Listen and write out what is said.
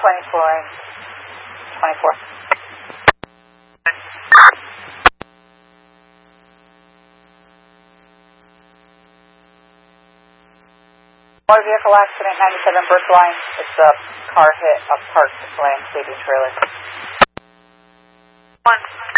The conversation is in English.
24. Motor vehicle accident, 97 Brookline. It's a car hit a parked landscaping trailer. 1.